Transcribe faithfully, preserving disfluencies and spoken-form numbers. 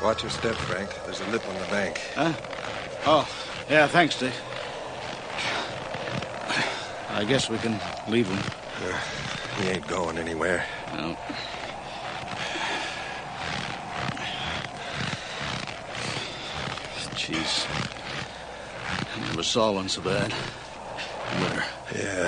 Watch your step, Frank. There's a lip on the bank. Huh? Oh, yeah, thanks, Dick. I guess we can leave him. Uh, he ain't going anywhere. No. Jeez. I never saw one so bad. Where? Yeah.